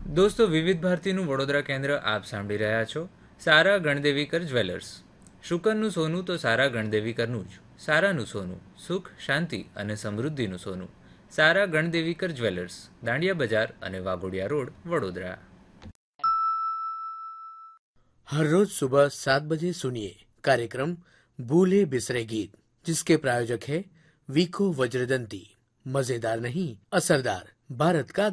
દોસ્તો, વિવિધ ભારતીનું વડોદરા કેન્દ્ર આપ સાંભળી રહ્યા છો. સારા ગણદેવીકર જ્વેલર્સ. શુકનનું સોનું તો સારા ગણદેવીકરનું જ. સારાનું સોનું, સુખ, શાંતિ અને સમૃદ્ધિનું સોનું. સારા ગણદેવીકર જ્વેલર્સ, દાંડિયા બજાર અને વાઘોડિયા રોડ, वडोदरा. हर रोज सुबह 7 बजे सुनिए कार्यक्रम भूले बिसरे गीत, जिसके प्रायोजक है वीको वज्रदंती. मजेदार नहीं, असरदार, भारत का